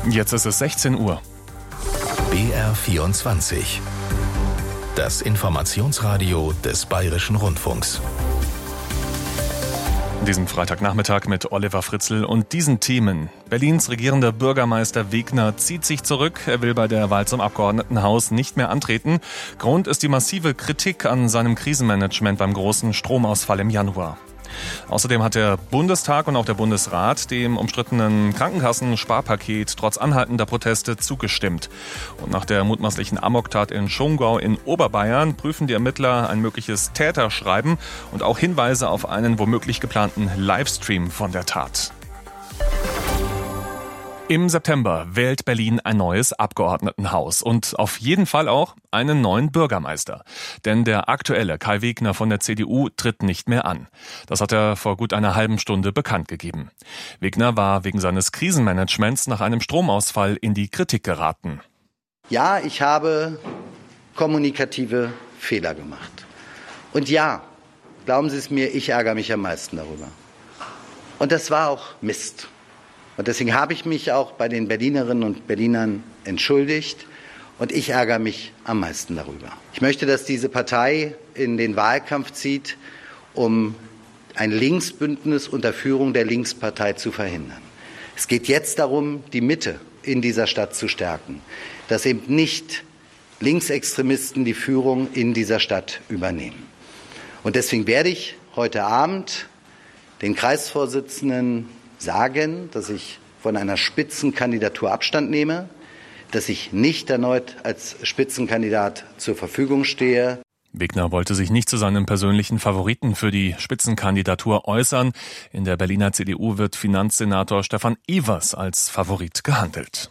Jetzt ist es 16 Uhr. BR24. Das Informationsradio des Bayerischen Rundfunks. Diesen Freitagnachmittag mit Oliver Fritzl und diesen Themen. Berlins regierender Bürgermeister Wegner zieht sich zurück. Er will bei der Wahl zum Abgeordnetenhaus nicht mehr antreten. Grund ist die massive Kritik an seinem Krisenmanagement beim großen Stromausfall im Januar. Außerdem hat der Bundestag und auch der Bundesrat dem umstrittenen Krankenkassen-Sparpaket trotz anhaltender Proteste zugestimmt. Und nach der mutmaßlichen Amoktat in Schongau in Oberbayern prüfen die Ermittler ein mögliches Täterschreiben und auch Hinweise auf einen womöglich geplanten Livestream von der Tat. Im September wählt Berlin ein neues Abgeordnetenhaus und auf jeden Fall auch einen neuen Bürgermeister. Denn der aktuelle Kai Wegner von der CDU tritt nicht mehr an. Das hat er vor gut einer halben Stunde bekannt gegeben. Wegner war wegen seines Krisenmanagements nach einem Stromausfall in die Kritik geraten. Ja, ich habe kommunikative Fehler gemacht. Und ja, glauben Sie es mir, ich ärgere mich am meisten darüber. Und das war auch Mist. Und deswegen habe ich mich auch bei den Berlinerinnen und Berlinern entschuldigt. Und ich ärgere mich am meisten darüber. Ich möchte, dass diese Partei in den Wahlkampf zieht, um ein Linksbündnis unter Führung der Linkspartei zu verhindern. Es geht jetzt darum, die Mitte in dieser Stadt zu stärken. Dass eben nicht Linksextremisten die Führung in dieser Stadt übernehmen. Und deswegen werde ich heute Abend den Kreisvorsitzenden sagen, dass ich von einer Spitzenkandidatur Abstand nehme, dass ich nicht erneut als Spitzenkandidat zur Verfügung stehe. Wegner wollte sich nicht zu seinem persönlichen Favoriten für die Spitzenkandidatur äußern. In der Berliner CDU wird Finanzsenator Stefan Evers als Favorit gehandelt.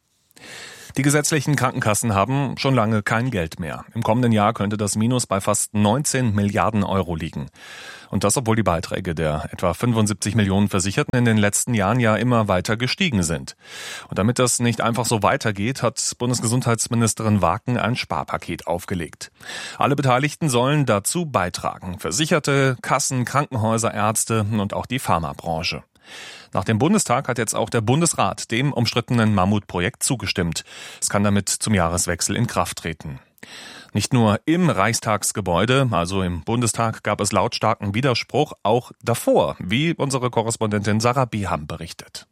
Die gesetzlichen Krankenkassen haben schon lange kein Geld mehr. Im kommenden Jahr könnte das Minus bei fast 19 Milliarden Euro liegen. Und das, obwohl die Beiträge der etwa 75 Millionen Versicherten in den letzten Jahren ja immer weiter gestiegen sind. Und damit das nicht einfach so weitergeht, hat Bundesgesundheitsministerin Waken ein Sparpaket aufgelegt. Alle Beteiligten sollen dazu beitragen. Versicherte, Kassen, Krankenhäuser, Ärzte und auch die Pharmabranche. Nach dem Bundestag hat jetzt auch der Bundesrat dem umstrittenen Mammutprojekt zugestimmt. Es kann damit zum Jahreswechsel in Kraft treten. Nicht nur im Reichstagsgebäude, also im Bundestag, gab es lautstarken Widerspruch, auch davor, wie unsere Korrespondentin Sarah Biham berichtet.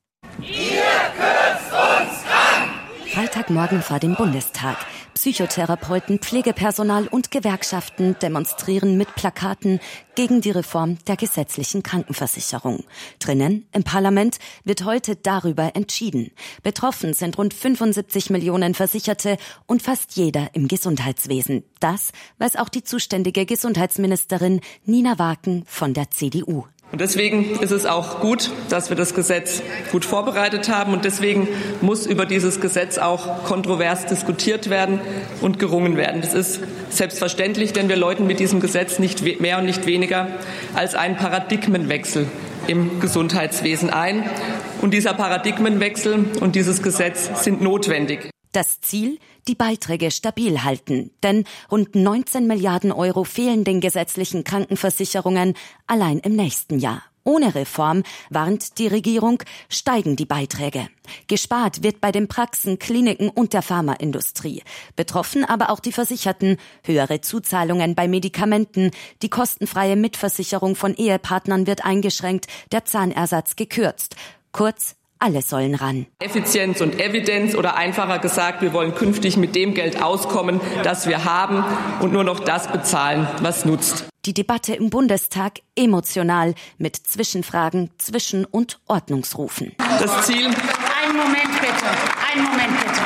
Ihr kürzt uns an! Freitagmorgen vor dem Bundestag. Psychotherapeuten, Pflegepersonal und Gewerkschaften demonstrieren mit Plakaten gegen die Reform der gesetzlichen Krankenversicherung. Drinnen im Parlament wird heute darüber entschieden. Betroffen sind rund 75 Millionen Versicherte und fast jeder im Gesundheitswesen. Das weiß auch die zuständige Gesundheitsministerin Nina Waken von der CDU. Und deswegen ist es auch gut, dass wir das Gesetz gut vorbereitet haben. Und deswegen muss über dieses Gesetz auch kontrovers diskutiert werden und gerungen werden. Das ist selbstverständlich, denn wir läuten mit diesem Gesetz nicht mehr und nicht weniger als einen Paradigmenwechsel im Gesundheitswesen ein. Und dieser Paradigmenwechsel und dieses Gesetz sind notwendig. Das Ziel? Die Beiträge stabil halten. Denn rund 19 Milliarden Euro fehlen den gesetzlichen Krankenversicherungen allein im nächsten Jahr. Ohne Reform, warnt die Regierung, steigen die Beiträge. Gespart wird bei den Praxen, Kliniken und der Pharmaindustrie. Betroffen aber auch die Versicherten. Höhere Zuzahlungen bei Medikamenten. Die kostenfreie Mitversicherung von Ehepartnern wird eingeschränkt. Der Zahnersatz gekürzt. Kurz, alle sollen ran. Effizienz und Evidenz oder einfacher gesagt, wir wollen künftig mit dem Geld auskommen, das wir haben und nur noch das bezahlen, was nutzt. Die Debatte im Bundestag emotional mit Zwischenfragen, Zwischen- und Ordnungsrufen. Das Ziel... Einen Moment bitte.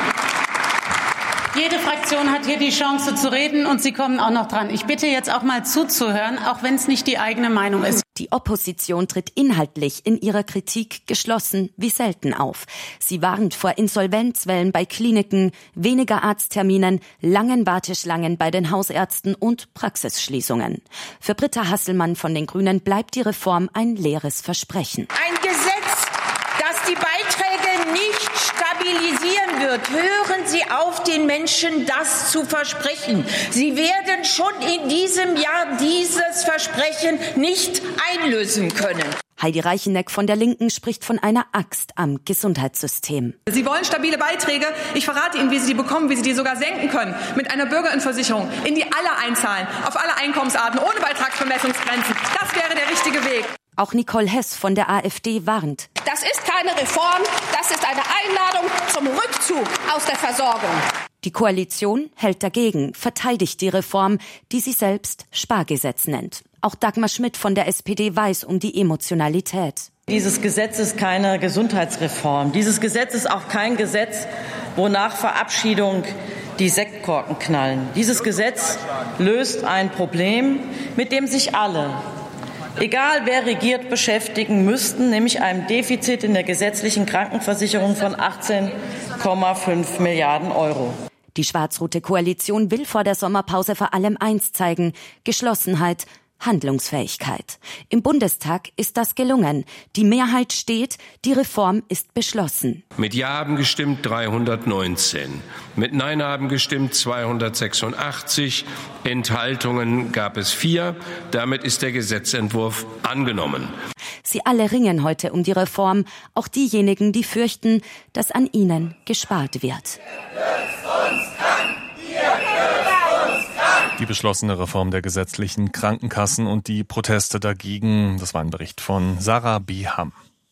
Jede Fraktion hat hier die Chance zu reden und Sie kommen auch noch dran. Ich bitte jetzt auch mal zuzuhören, auch wenn es nicht die eigene Meinung ist. Die Opposition tritt inhaltlich in ihrer Kritik geschlossen wie selten auf. Sie warnt vor Insolvenzwellen bei Kliniken, weniger Arztterminen, langen Warteschlangen bei den Hausärzten und Praxisschließungen. Für Britta Hasselmann von den Grünen bleibt die Reform ein leeres Versprechen. Ein Gesetz, das die Beiträge nicht stabilisieren wird. Hören Sie auf, den Menschen das zu versprechen. Sie werden schon in diesem Jahr dieses Versprechen nicht einlösen können. Heidi Reicheneck von der Linken spricht von einer Axt am Gesundheitssystem. Sie wollen stabile Beiträge. Ich verrate Ihnen, wie Sie die bekommen, wie Sie die sogar senken können. Mit einer Bürgerinnenversicherung, in die alle einzahlen, auf alle Einkommensarten, ohne Beitragsbemessungsgrenzen. Das wäre der richtige Weg. Auch Nicole Hess von der AfD warnt. Das ist keine Reform, das ist eine Einladung zum Rückzug aus der Versorgung. Die Koalition hält dagegen, verteidigt die Reform, die sie selbst Spargesetz nennt. Auch Dagmar Schmidt von der SPD weiß um die Emotionalität. Dieses Gesetz ist keine Gesundheitsreform. Dieses Gesetz ist auch kein Gesetz, wo nach Verabschiedung die Sektkorken knallen. Dieses Gesetz löst ein Problem, mit dem sich alle, egal wer regiert, beschäftigen müssten, nämlich einem Defizit in der gesetzlichen Krankenversicherung von 18,5 Milliarden Euro. Die schwarz-rote Koalition will vor der Sommerpause vor allem eins zeigen: Geschlossenheit, Handlungsfähigkeit. Im Bundestag ist das gelungen. Die Mehrheit steht, die Reform ist beschlossen. Mit Ja haben gestimmt 319, mit Nein haben gestimmt 286, Enthaltungen gab es 4. Damit ist der Gesetzentwurf angenommen. Sie alle ringen heute um die Reform, auch diejenigen, die fürchten, dass an ihnen gespart wird. Die beschlossene Reform der gesetzlichen Krankenkassen und die Proteste dagegen, das war ein Bericht von Sarah Biham.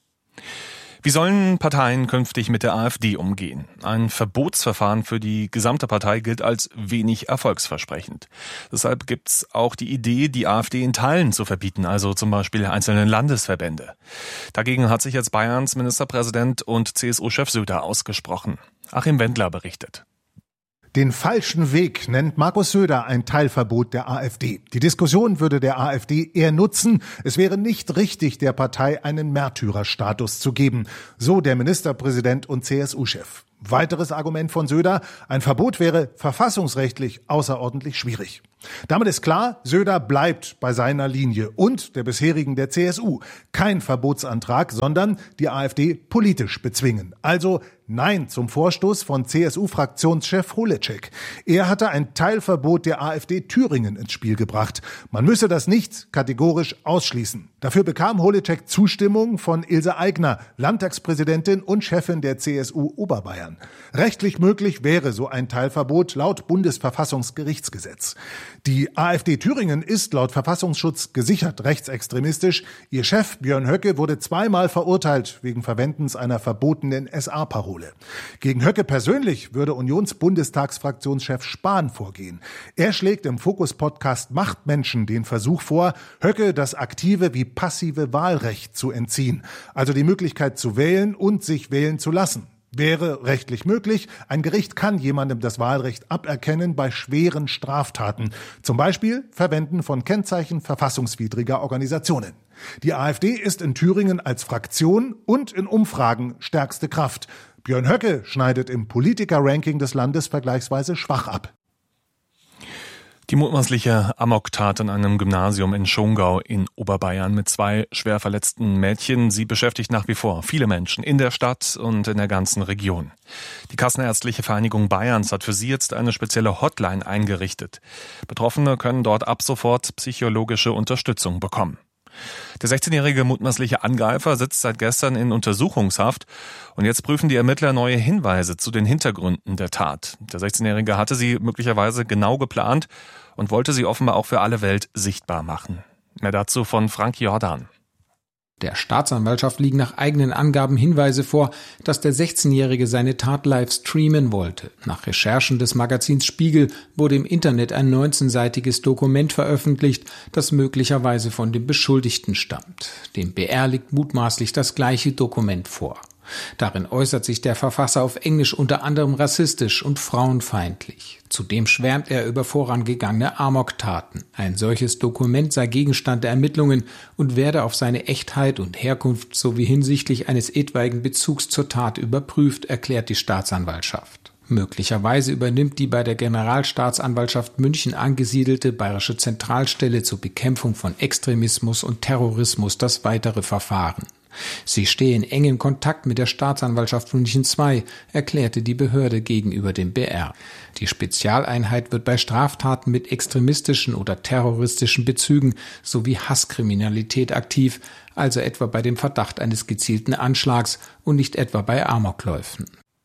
Wie sollen Parteien künftig mit der AfD umgehen? Ein Verbotsverfahren für die gesamte Partei gilt als wenig erfolgsversprechend. Deshalb gibt's auch die Idee, die AfD in Teilen zu verbieten, also zum Beispiel einzelne Landesverbände. Dagegen hat sich jetzt Bayerns Ministerpräsident und CSU-Chef Söder ausgesprochen. Achim Wendler berichtet. Den falschen Weg nennt Markus Söder ein Teilverbot der AfD. Die Diskussion würde der AfD eher nutzen. Es wäre nicht richtig, der Partei einen Märtyrerstatus zu geben, so der Ministerpräsident und CSU-Chef. Weiteres Argument von Söder: Ein Verbot wäre verfassungsrechtlich außerordentlich schwierig. Damit ist klar, Söder bleibt bei seiner Linie und der bisherigen der CSU. Kein Verbotsantrag, sondern die AfD politisch bezwingen. Also Nein zum Vorstoß von CSU-Fraktionschef Holecek. Er hatte ein Teilverbot der AfD Thüringen ins Spiel gebracht. Man müsse das nicht kategorisch ausschließen. Dafür bekam Holecek Zustimmung von Ilse Aigner, Landtagspräsidentin und Chefin der CSU Oberbayern. Rechtlich möglich wäre so ein Teilverbot laut Bundesverfassungsgerichtsgesetz. Die AfD Thüringen ist laut Verfassungsschutz gesichert rechtsextremistisch. Ihr Chef Björn Höcke wurde 2-mal verurteilt wegen Verwendens einer verbotenen SA-Parole. Gegen Höcke persönlich würde Unionsbundestagsfraktionschef Spahn vorgehen. Er schlägt im Fokus-Podcast Machtmenschen den Versuch vor, Höcke das aktive wie passive Wahlrecht zu entziehen, also die Möglichkeit zu wählen und sich wählen zu lassen. Wäre rechtlich möglich. Ein Gericht kann jemandem das Wahlrecht aberkennen bei schweren Straftaten, zum Beispiel Verwenden von Kennzeichen verfassungswidriger Organisationen. Die AfD ist in Thüringen als Fraktion und in Umfragen stärkste Kraft. Björn Höcke schneidet im Politiker-Ranking des Landes vergleichsweise schwach ab. Die mutmaßliche Amoktat in einem Gymnasium in Schongau in Oberbayern mit 2 schwer verletzten Mädchen, sie beschäftigt nach wie vor viele Menschen in der Stadt und in der ganzen Region. Die Kassenärztliche Vereinigung Bayerns hat für sie jetzt eine spezielle Hotline eingerichtet. Betroffene können dort ab sofort psychologische Unterstützung bekommen. Der 16-jährige mutmaßliche Angreifer sitzt seit gestern in Untersuchungshaft und jetzt prüfen die Ermittler neue Hinweise zu den Hintergründen der Tat. Der 16-Jährige hatte sie möglicherweise genau geplant und wollte sie offenbar auch für alle Welt sichtbar machen. Mehr dazu von Frank Jordan. Der Staatsanwaltschaft liegen nach eigenen Angaben Hinweise vor, dass der 16-Jährige seine Tat live streamen wollte. Nach Recherchen des Magazins Spiegel wurde im Internet ein 19-seitiges Dokument veröffentlicht, das möglicherweise von dem Beschuldigten stammt. Dem BR liegt mutmaßlich das gleiche Dokument vor. Darin äußert sich der Verfasser auf Englisch unter anderem rassistisch und frauenfeindlich. Zudem schwärmt er über vorangegangene Amoktaten. Ein solches Dokument sei Gegenstand der Ermittlungen und werde auf seine Echtheit und Herkunft sowie hinsichtlich eines etwaigen Bezugs zur Tat überprüft, erklärt die Staatsanwaltschaft. Möglicherweise übernimmt die bei der Generalstaatsanwaltschaft München angesiedelte Bayerische Zentralstelle zur Bekämpfung von Extremismus und Terrorismus das weitere Verfahren. Sie stehe in engem Kontakt mit der Staatsanwaltschaft München II, erklärte die Behörde gegenüber dem BR. Die Spezialeinheit wird bei Straftaten mit extremistischen oder terroristischen Bezügen sowie Hasskriminalität aktiv, also etwa bei dem Verdacht eines gezielten Anschlags und nicht etwa bei Amokläufen.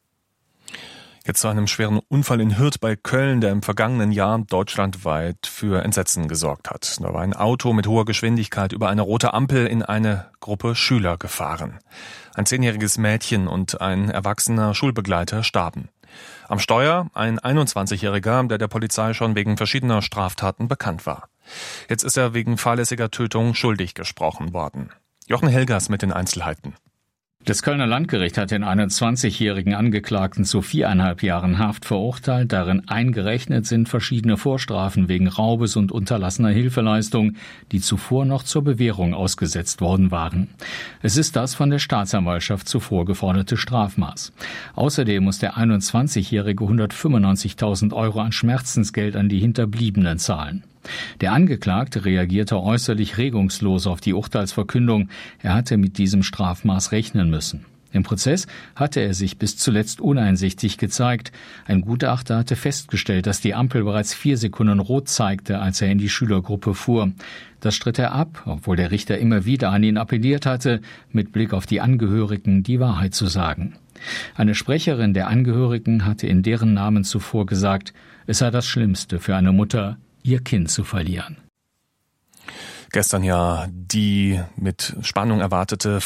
Jetzt zu einem schweren Unfall in Hürth bei Köln, der im vergangenen Jahr deutschlandweit für Entsetzen gesorgt hat. Da war ein Auto mit hoher Geschwindigkeit über eine rote Ampel in eine Gruppe Schüler gefahren. Ein 10-jähriges Mädchen und ein erwachsener Schulbegleiter starben. Am Steuer ein 21-Jähriger, der Polizei schon wegen verschiedener Straftaten bekannt war. Jetzt ist er wegen fahrlässiger Tötung schuldig gesprochen worden. Jochen Helgers mit den Einzelheiten. Das Kölner Landgericht hat den 21-jährigen Angeklagten zu 4,5 Jahren Haft verurteilt. Darin eingerechnet sind verschiedene Vorstrafen wegen Raubes und unterlassener Hilfeleistung, die zuvor noch zur Bewährung ausgesetzt worden waren. Es ist das von der Staatsanwaltschaft zuvor geforderte Strafmaß. Außerdem muss der 21-jährige 195.000 € an Schmerzensgeld an die Hinterbliebenen zahlen. Der Angeklagte reagierte äußerlich regungslos auf die Urteilsverkündung. Er hatte mit diesem Strafmaß rechnen müssen. Im Prozess hatte er sich bis zuletzt uneinsichtig gezeigt. Ein Gutachter hatte festgestellt, dass die Ampel bereits 4 Sekunden rot zeigte, als er in die Schülergruppe fuhr. Das stritt er ab, obwohl der Richter immer wieder an ihn appelliert hatte, mit Blick auf die Angehörigen die Wahrheit zu sagen. Eine Sprecherin der Angehörigen hatte in deren Namen zuvor gesagt, es sei das Schlimmste für eine Mutter, ihr Kind zu verlieren. Gestern ja die mit Spannung erwartete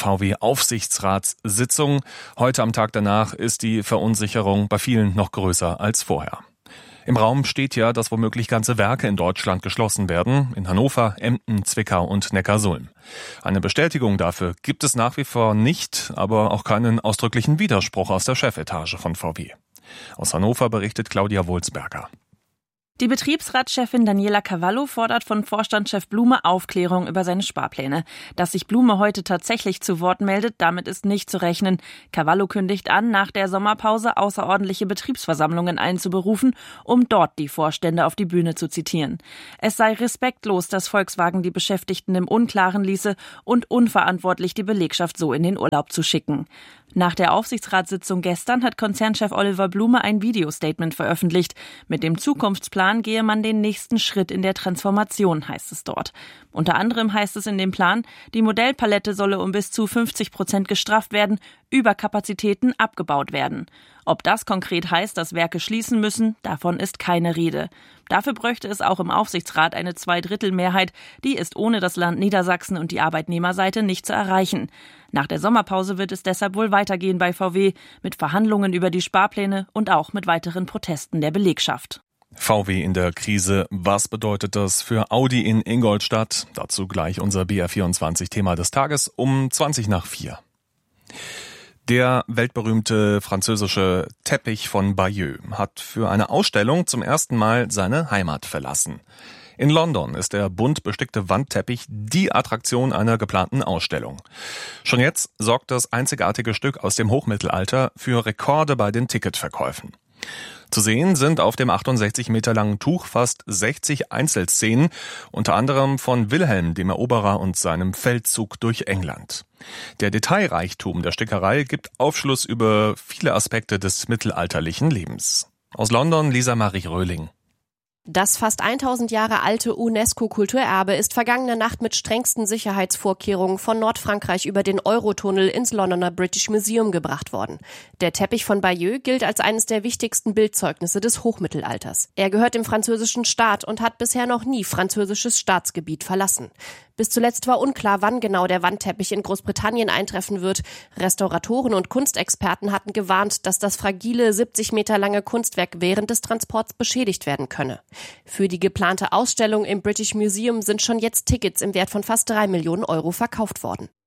VW-Aufsichtsratssitzung. Heute am Tag danach ist die Verunsicherung bei vielen noch größer als vorher. Im Raum steht ja, dass womöglich ganze Werke in Deutschland geschlossen werden. In Hannover, Emden, Zwickau und Neckarsulm. Eine Bestätigung dafür gibt es nach wie vor nicht, aber auch keinen ausdrücklichen Widerspruch aus der Chefetage von VW. Aus Hannover berichtet Claudia Wohlsberger. Die Betriebsratschefin Daniela Cavallo fordert von Vorstandschef Blume Aufklärung über seine Sparpläne. Dass sich Blume heute tatsächlich zu Wort meldet, damit ist nicht zu rechnen. Cavallo kündigt an, nach der Sommerpause außerordentliche Betriebsversammlungen einzuberufen, um dort die Vorstände auf die Bühne zu zitieren. Es sei respektlos, dass Volkswagen die Beschäftigten im Unklaren ließe und unverantwortlich, die Belegschaft so in den Urlaub zu schicken. Nach der Aufsichtsratssitzung gestern hat Konzernchef Oliver Blume ein Videostatement veröffentlicht. Mit dem Zukunftsplan gehe man den nächsten Schritt in der Transformation, heißt es dort. Unter anderem heißt es in dem Plan, die Modellpalette solle um bis zu 50% gestrafft werden, Überkapazitäten abgebaut werden. Ob das konkret heißt, dass Werke schließen müssen, davon ist keine Rede. Dafür bräuchte es auch im Aufsichtsrat eine 2/3-Mehrheit. Die ist ohne das Land Niedersachsen und die Arbeitnehmerseite nicht zu erreichen. Nach der Sommerpause wird es deshalb wohl weitergehen bei VW, mit Verhandlungen über die Sparpläne und auch mit weiteren Protesten der Belegschaft. VW in der Krise. Was bedeutet das für Audi in Ingolstadt? Dazu gleich unser BR24-Thema des Tages um 4:20. Der weltberühmte französische Teppich von Bayeux hat für eine Ausstellung zum ersten Mal seine Heimat verlassen. In London ist der bunt bestickte Wandteppich die Attraktion einer geplanten Ausstellung. Schon jetzt sorgt das einzigartige Stück aus dem Hochmittelalter für Rekorde bei den Ticketverkäufen. Zu sehen sind auf dem 68 Meter langen Tuch fast 60 Einzelszenen, unter anderem von Wilhelm dem Eroberer und seinem Feldzug durch England. Der Detailreichtum der Stickerei gibt Aufschluss über viele Aspekte des mittelalterlichen Lebens. Aus London Lisa Marie Röhling. Das fast 1000 Jahre alte UNESCO-Kulturerbe ist vergangene Nacht mit strengsten Sicherheitsvorkehrungen von Nordfrankreich über den Eurotunnel ins Londoner British Museum gebracht worden. Der Teppich von Bayeux gilt als eines der wichtigsten Bildzeugnisse des Hochmittelalters. Er gehört dem französischen Staat und hat bisher noch nie französisches Staatsgebiet verlassen. Bis zuletzt war unklar, wann genau der Wandteppich in Großbritannien eintreffen wird. Restauratoren und Kunstexperten hatten gewarnt, dass das fragile 70 Meter lange Kunstwerk während des Transports beschädigt werden könne. Für die geplante Ausstellung im British Museum sind schon jetzt Tickets im Wert von fast 3 Millionen € verkauft worden.